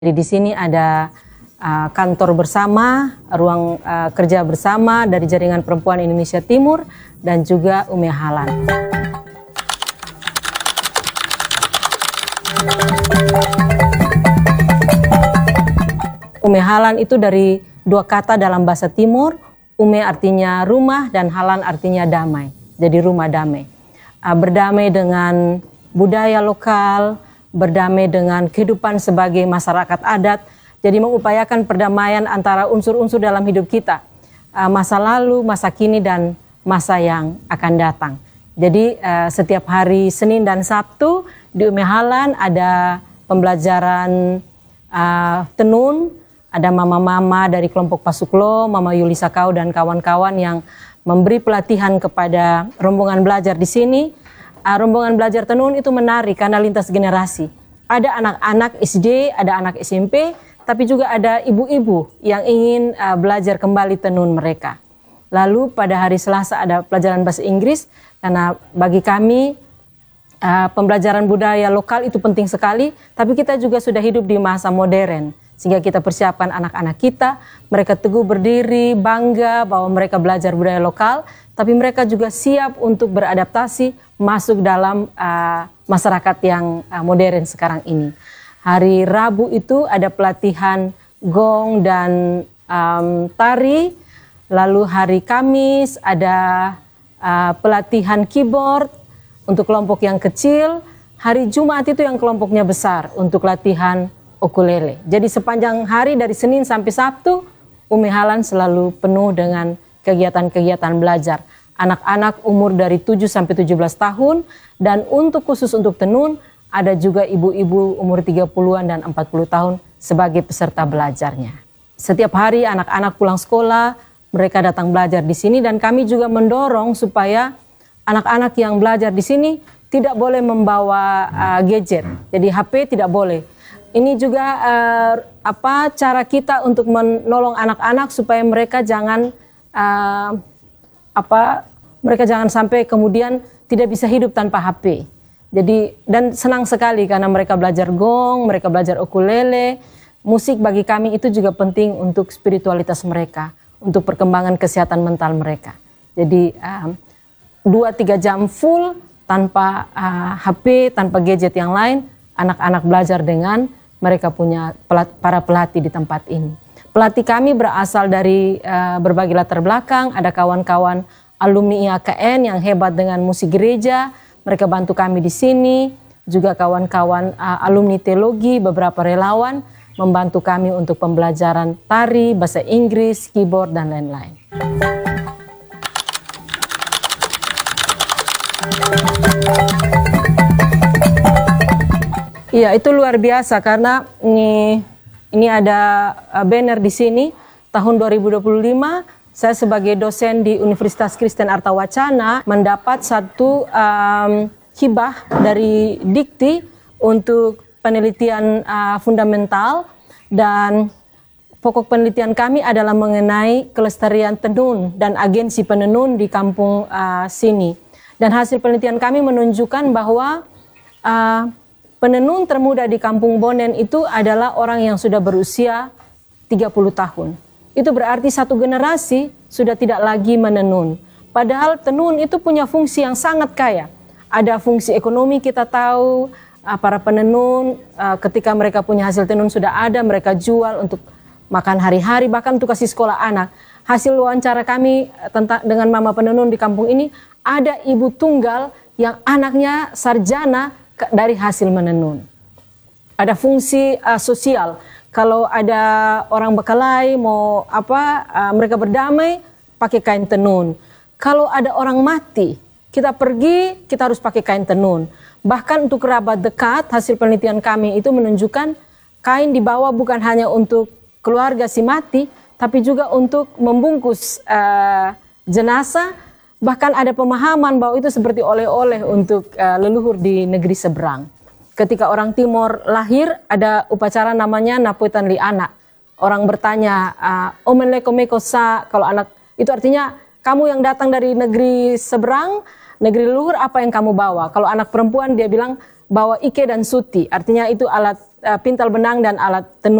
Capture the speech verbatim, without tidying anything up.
Jadi di sini ada uh, kantor bersama, ruang uh, kerja bersama dari Jaringan Perempuan Indonesia Timur dan juga Umi Halan. Umi Halan itu dari dua kata dalam bahasa Timur. Ume artinya rumah dan Halan artinya damai. Jadi rumah damai. Uh, berdamai dengan budaya lokal, berdamai dengan kehidupan sebagai masyarakat adat. Jadi mengupayakan perdamaian antara unsur-unsur dalam hidup kita. Uh, masa lalu, masa kini, dan masa yang akan datang. Jadi uh, setiap hari Senin dan Sabtu di Umi Halan ada pembelajaran uh, tenun. Ada mama-mama dari kelompok Pasuklo, Mama Yuli Sakau dan kawan-kawan yang memberi pelatihan kepada rombongan belajar di sini. Uh, rombongan belajar tenun itu menarik karena lintas generasi. Ada anak-anak S D, ada anak S M P, tapi juga ada ibu-ibu yang ingin uh, belajar kembali tenun mereka. Lalu pada hari Selasa ada pelajaran bahasa Inggris, karena bagi kami uh, pembelajaran budaya lokal itu penting sekali, tapi kita juga sudah hidup di masa modern. Sehingga kita persiapkan anak-anak kita, mereka teguh berdiri, bangga bahwa mereka belajar budaya lokal, tapi mereka juga siap untuk beradaptasi masuk dalam uh, masyarakat yang uh, modern sekarang ini. Hari Rabu itu ada pelatihan gong dan um, tari, lalu hari Kamis ada uh, pelatihan keyboard untuk kelompok yang kecil, hari Jumat itu yang kelompoknya besar untuk latihan ukulele. Jadi sepanjang hari dari Senin sampai Sabtu, Umi Halan selalu penuh dengan kegiatan-kegiatan belajar. Anak-anak umur dari tujuh sampai tujuh belas tahun, dan untuk khusus untuk tenun ada juga ibu-ibu umur tiga puluhan dan empat puluh tahun sebagai peserta belajarnya. Setiap hari anak-anak pulang sekolah, mereka datang belajar di sini, dan kami juga mendorong supaya anak-anak yang belajar di sini tidak boleh membawa uh, gadget. Jadi H P tidak boleh. Ini juga uh, apa cara kita untuk menolong anak-anak supaya mereka jangan uh, apa mereka jangan sampai kemudian tidak bisa hidup tanpa H P. Jadi dan senang sekali karena mereka belajar gong, mereka belajar ukulele. Musik bagi kami itu juga penting untuk spiritualitas mereka, untuk perkembangan kesehatan mental mereka. Jadi um, dua tiga jam full tanpa uh, H P, tanpa gadget yang lain, anak-anak belajar dengan mereka punya pelat, para pelatih di tempat ini. Pelatih kami berasal dari uh, berbagai latar belakang. Ada kawan-kawan alumni I A K N yang hebat dengan musik gereja. Mereka bantu kami di sini. Juga kawan-kawan uh, alumni teologi, beberapa relawan membantu kami untuk pembelajaran tari, bahasa Inggris, keyboard, dan lain-lain. Iya, itu luar biasa karena ini ini ada banner di sini. Tahun dua ribu dua puluh lima saya sebagai dosen di Universitas Kristen Arta Wacana mendapat satu um, hibah dari Dikti untuk penelitian uh, fundamental, dan pokok penelitian kami adalah mengenai kelestarian tenun dan agensi penenun di kampung uh, sini. Dan hasil penelitian kami menunjukkan bahwa uh, penenun termuda di Kampung Bonen itu adalah orang yang sudah berusia tiga puluh tahun. Itu berarti satu generasi sudah tidak lagi menenun. Padahal tenun itu punya fungsi yang sangat kaya. Ada fungsi ekonomi, kita tahu para penenun ketika mereka punya hasil tenun sudah ada, mereka jual untuk makan hari-hari, bahkan untuk kasih sekolah anak. Hasil wawancara kami tentang dengan mama penenun di kampung ini, ada ibu tunggal yang anaknya sarjana dari hasil menenun. Ada fungsi uh, sosial. Kalau ada orang bekalai mau apa, uh, mereka berdamai pakai kain tenun. Kalau ada orang mati, kita pergi, kita harus pakai kain tenun. Bahkan untuk kerabat dekat, hasil penelitian kami itu menunjukkan kain dibawa bukan hanya untuk keluarga si mati, tapi juga untuk membungkus uh, jenazah. Bahkan ada pemahaman bahwa itu seperti oleh-oleh untuk uh, leluhur di negeri seberang. Ketika orang Timor lahir, ada upacara namanya Napuitan Li Anak. Orang bertanya, uh, Omenle komeko sa, kalau anak, itu artinya kamu yang datang dari negeri seberang, negeri leluhur, apa yang kamu bawa? Kalau anak perempuan dia bilang bawa ike dan suti, artinya itu alat uh, pintal benang dan alat tenun.